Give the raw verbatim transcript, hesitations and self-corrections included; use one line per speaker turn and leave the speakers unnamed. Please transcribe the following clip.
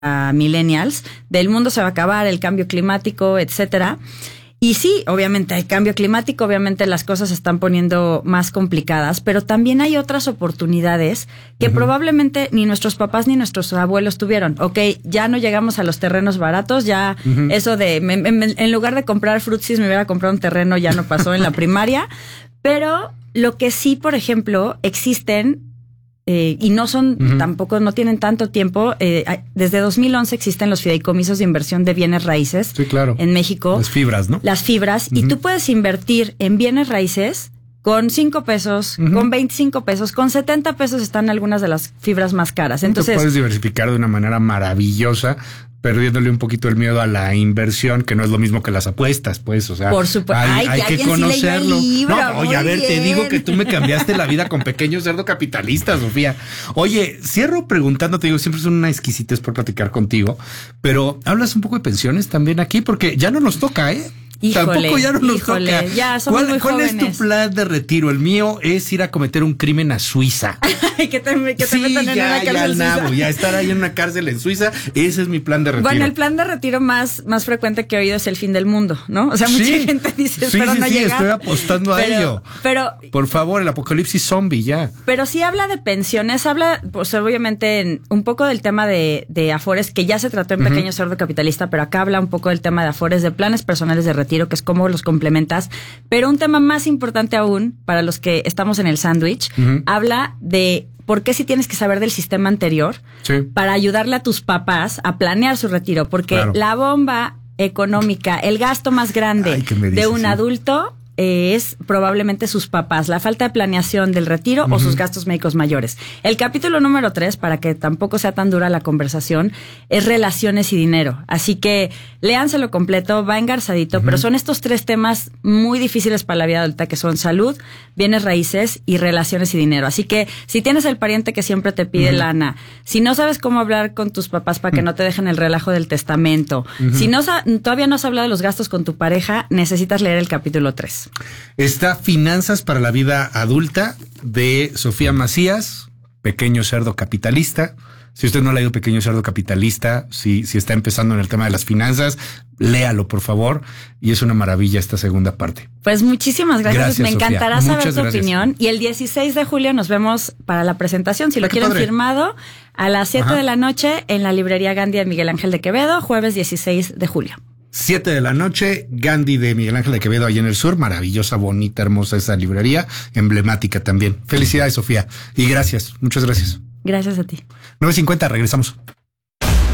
a millennials, del mundo se va a acabar, el cambio climático, etcétera. Y sí, obviamente hay cambio climático, obviamente las cosas se están poniendo más complicadas, pero también hay otras oportunidades que uh-huh. probablemente ni nuestros papás ni nuestros abuelos tuvieron. Ok, ya no llegamos a los terrenos baratos, ya uh-huh. eso de, me, me, en lugar de comprar frutsis me hubiera comprado un terreno, ya no pasó en la primaria, pero lo que sí, por ejemplo, existen... Eh, y no son, uh-huh. tampoco, no tienen tanto tiempo. Eh, desde dos mil once existen los fideicomisos de inversión de bienes raíces.
Sí, claro.
En México.
Las fibras, ¿no?
Las fibras. Uh-huh. Y tú puedes invertir en bienes raíces con cinco pesos, uh-huh. con veinticinco pesos, con setenta pesos están algunas de las fibras más caras. Entonces,
tú puedes diversificar de una manera maravillosa, perdiéndole un poquito el miedo a la inversión, que no es lo mismo que las apuestas, pues, o sea,
por supuesto,
hay,
Ay,
hay que conocerlo.
Sí libro,
no, oye, a ver,
bien.
te digo que tú me cambiaste la vida con Pequeño Cerdo Capitalista, Sofía. Oye, cierro preguntándote, digo, siempre es una exquisitez por platicar contigo, pero hablas un poco de pensiones también aquí, porque ya no nos toca, ¿eh?
Híjole,
Tampoco ya no nos
híjole,
toca.
Ya somos
¿Cuál,
muy
¿Cuál
jóvenes?
es tu plan de retiro? El mío es ir a cometer un crimen a Suiza.
que te, que
sí,
te metan
ya,
en una cárcel
ya,
suiza.
Nabo, ya estar ahí en una cárcel en Suiza. Ese es mi plan de retiro.
Bueno, el plan de retiro más, más frecuente que he oído es el fin del mundo, ¿no? O sea, mucha
sí,
gente dice,
sí,
pero
sí,
no
sí,
llega.
estoy apostando
pero,
a ello.
Pero,
por favor, el apocalipsis zombie, ya.
Pero sí habla de pensiones, habla, pues obviamente, en, un poco del tema de, de Afores, que ya se trató en Pequeño uh-huh. Cerdo Capitalista, pero acá habla un poco del tema de Afores, de planes personales de retiro, que es cómo los complementas. Pero un tema más importante aún, para los que estamos en el sándwich, uh-huh. habla de por qué sí tienes que saber del sistema anterior
sí.
para ayudarle a tus papás a planear su retiro. Porque claro. la bomba económica, el gasto más grande Ay, dices, de un sí. adulto eh, es probablemente sus papás, la falta de planeación del retiro uh-huh. o sus gastos médicos mayores. El capítulo número tres, para que tampoco sea tan dura la conversación, es relaciones y dinero. Así que léanselo completo, va engarzadito, uh-huh. pero son estos tres temas muy difíciles para la vida adulta, que son salud, bienes raíces y relaciones y dinero. Así que si tienes el pariente que siempre te pide uh-huh. lana, si no sabes cómo hablar con tus papás para que uh-huh. no te dejen el relajo del testamento, uh-huh. si no todavía no has hablado de los gastos con tu pareja, necesitas leer el capítulo tres.
Está Finanzas para la Vida Adulta de Sofía Macías, Pequeño Cerdo Capitalista. Si usted no ha leído Pequeño Cerdo Capitalista, si, si está empezando en el tema de las finanzas, léalo, por favor. Y es una maravilla esta segunda parte.
Pues muchísimas gracias.
Gracias,
Me
Sofía.
encantará saber
Muchas
tu
gracias.
opinión. Y el dieciséis de julio nos vemos para la presentación. Si lo quieren
padre.
firmado, a las siete Ajá. de la noche en la librería Gandhi de Miguel Ángel de Quevedo, jueves dieciséis de julio.
Siete de la noche, Gandhi de Miguel Ángel de Quevedo, allá en el sur. Maravillosa, bonita, hermosa esa librería, emblemática también. Felicidades, Sofía. Y gracias, muchas gracias.
Gracias a ti.
nueve cincuenta, regresamos.